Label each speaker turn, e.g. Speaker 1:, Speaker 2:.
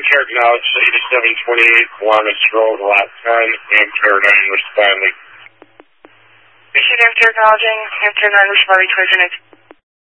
Speaker 1: Care acknowledged 8728 Columbus Road, lot 10, Amter 9 responding.
Speaker 2: Appreciate Amter acknowledging, Amter 9 responding to Center.